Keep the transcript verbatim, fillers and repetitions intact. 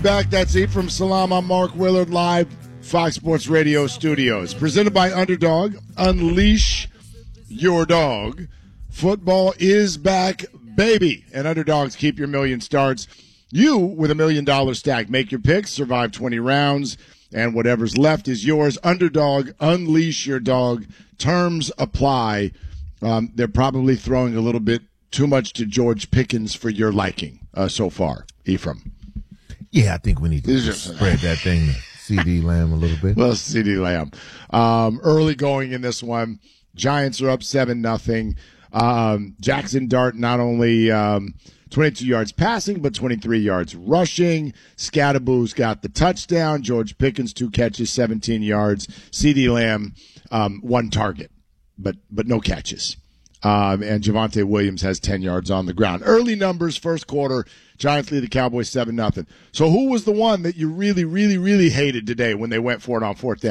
Back, that's Ephraim Salam. I'm Mark Willard, live Fox Sports Radio studios. Presented by Underdog. Unleash your dog. Football is back, baby. And Underdogs keep your million starts. You, with a million dollar stack, make your picks, survive twenty rounds, and whatever's left is yours. Underdog, unleash your dog. Terms apply. Um, they're probably throwing a little bit too much to George Pickens for your liking uh, so far, Ephraim. Yeah, I think we need to just, spread that thing to CeeDee Lamb a little bit. Well, CeeDee Lamb. Um, early going in this one, Giants are up seven nothing. Um, Jackson Dart not only um, twenty-two yards passing, but twenty-three yards rushing. Scatterboo's got the touchdown. George Pickens, two catches, seventeen yards. CeeDee Lamb, um, one target, but but no catches. Um, and Javonte Williams has ten yards on the ground. Early numbers, first quarter, Giants lead the Cowboys seven nothing. So who was the one that you really, really, really hated today when they went for it on fourth down?